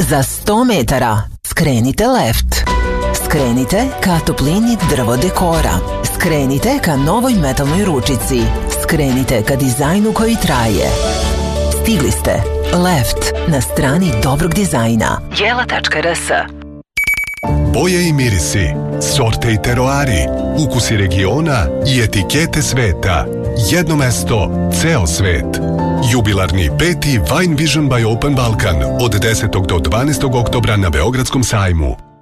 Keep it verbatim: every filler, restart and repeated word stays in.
Za sto metara skrenite left. Skrenite ka toplini drvo dekora. Skrenite ka novoj metalnoj ručici. Skrenite ka dizajnu koji traje. Stigli ste. Left na strani dobrog dizajna. jela tačka r s. Boje i mirisi, sorte i teroari, ukusi regiona i etikete sveta. Jedno mesto, ceo svet. Jubilarni peti Wine Vision by Open Balkan od desetog do dvanaestog oktobra na Beogradskom sajmu.